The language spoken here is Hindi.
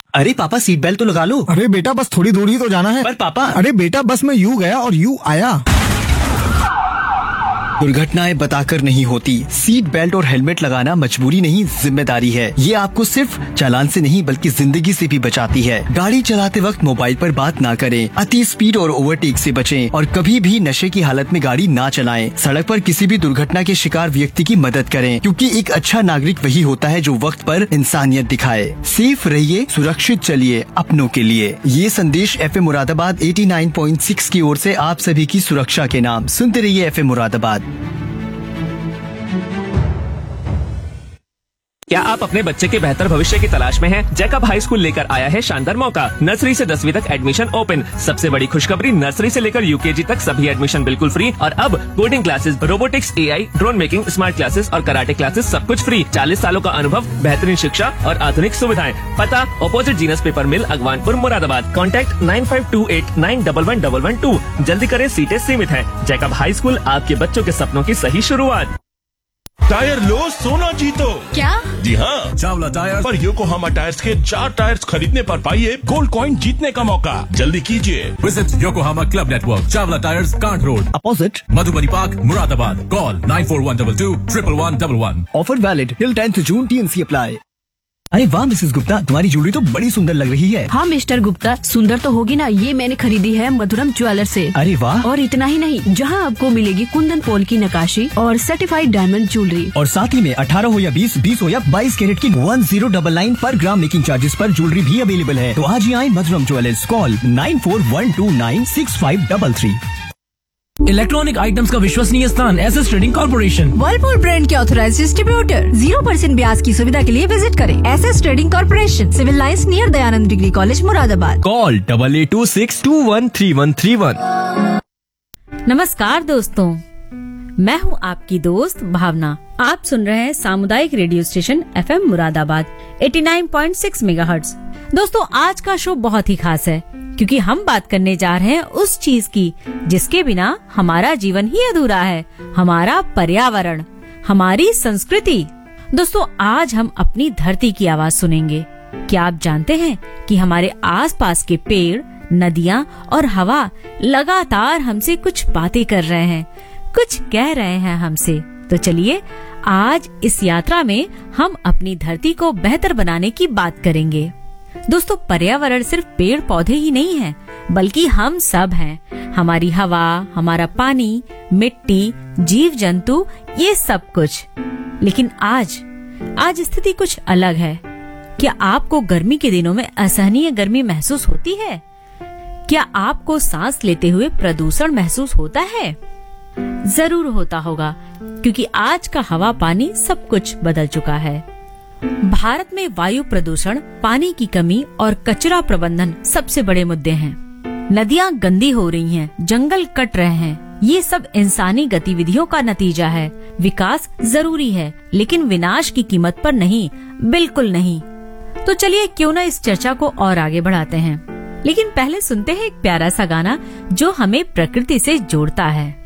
अरे पापा सीट बेल्ट तो लगा लो। अरे बेटा बस थोड़ी दूर ही तो जाना है। पर पापा। अरे बेटा बस में यूं गया और यूं आया। दुर्घटनाएं बताकर नहीं होती, सीट बेल्ट और हेलमेट लगाना मजबूरी नहीं जिम्मेदारी है। ये आपको सिर्फ चालान से नहीं बल्कि जिंदगी से भी बचाती है। गाड़ी चलाते वक्त मोबाइल पर बात ना करें, अति स्पीड और ओवरटेक से बचें और कभी भी नशे की हालत में गाड़ी ना चलाएं। सड़क पर किसी भी दुर्घटना के शिकार व्यक्ति की मदद करें, क्योंकि एक अच्छा नागरिक वही होता है जो वक्त पर इंसानियत दिखाए। सेफ रहिए, सुरक्षित चलिए अपनों के लिए। ये संदेश FM मुरादाबाद 89.6 की ओर से आप सभी की सुरक्षा के नाम। सुनते रहिए FM मुरादाबाद। क्या आप अपने बच्चे के बेहतर भविष्य की तलाश में हैं? जैकब हाई स्कूल लेकर आया है शानदार मौका। नर्सरी से 10वीं तक एडमिशन ओपन। सबसे बड़ी खुशखबरी, नर्सरी से लेकर UKG तक सभी एडमिशन बिल्कुल फ्री। और अब coding classes, robotics, AI, drone making, smart classes और कराटे क्लासेस सब कुछ फ्री। 40 सालों का अनुभव, बेहतरीन शिक्षा और आधुनिक सुविधाएं। पता ऑपोजिट जीनस पेपर मिल, अगवानपुर, मुरादाबाद। कॉन्टैक्ट 9528911112। जल्दी करें, सीटें सीमित हैं। जैकब हाई स्कूल, आपके बच्चों के सपनों की सही शुरुआत। टायर लो, सोना जीतो। क्या? जी हाँ, चावला टायर पर योकोहामा टायर्स के 4 टायर्स खरीदने पर पाइए गोल्ड कॉइन जीतने का मौका। जल्दी कीजिए। Visit Yokohama club network, Chawla tyres, can't road, opposite Madhubani park, Moradabad. Call 9412 11111। Offer valid till 10th June. TNC apply. अरे वाह मिसेस गुप्ता, तुम्हारी ज्वेलरी तो बड़ी सुंदर लग रही है। हाँ मिस्टर गुप्ता, सुंदर तो होगी ना, ये मैंने खरीदी है मधुरम ज्वेलर से। अरे वाह। और इतना ही नहीं, जहाँ आपको मिलेगी कुंदन पोल की नक्काशी और सर्टिफाइड डायमंड ज्वेलरी। और साथ ही में 18 हो या 20 हो या 22 कैरेट की 1099 पर ग्राम मेकिंग चार्जेस पर ज्वेलरी भी अवेलेबल है। तो आज ही आए मधुरम ज्वेलर्स। कॉल 9412965533। इलेक्ट्रॉनिक आइटम्स का विश्वसनीय स्थान SS trading corporation. Whirlpool brand के ऑथराइज्ड डिस्ट्रीब्यूटर। 0% ब्याज की सुविधा के लिए विजिट करें SS trading corporation, civil lines near Dayanand degree college, Moradabad. Call 8826213131। नमस्कार दोस्तों, मैं हूं आपकी दोस्त भावना। आप सुन रहे हैं सामुदायिक radio station FM Moradabad 89.6 megahertz. दोस्तों, आज का शो बहुत ही खास है क्योंकि हम बात करने जा रहे हैं उस चीज की जिसके बिना हमारा जीवन ही अधूरा है, हमारा पर्यावरण, हमारी संस्कृति। दोस्तों, आज हम अपनी धरती की आवाज सुनेंगे। क्या आप जानते हैं कि हमारे आसपास के पेड़, नदियाँ और हवा लगातार हमसे कुछ बातें कर रहे हैं, कुछ कह रहे हैं हमसे। तो चलिए आज इस यात्रा में हम अपनी धरती को बेहतर बनाने की बात करेंगे। दोस्तों, पर्यावरण सिर्फ पेड़ पौधे ही नहीं है, बल्कि हम सब हैं। हमारी हवा, हमारा पानी, मिट्टी, जीव जंतु, ये सब कुछ। लेकिन आज स्थिति कुछ अलग है। क्या आपको गर्मी के दिनों में असहनीय गर्मी महसूस होती है? क्या आपको सांस लेते हुए प्रदूषण महसूस होता है? जरूर होता होगा, क्योंकि आज का हवा पानी सब कुछ बदल चुका है। भारत में वायु प्रदूषण, पानी की कमी और कचरा प्रबंधन सबसे बड़े मुद्दे हैं। नदियां गंदी हो रही हैं, जंगल कट रहे हैं। ये सब इंसानी गतिविधियों का नतीजा है। विकास जरूरी है, लेकिन विनाश की कीमत पर नहीं, बिल्कुल नहीं। तो चलिए क्यों ना इस चर्चा को और आगे बढ़ाते हैं। लेकिन पहले सुनते हैं एक प्यारा सा गाना जो हमें प्रकृति से जोड़ता है।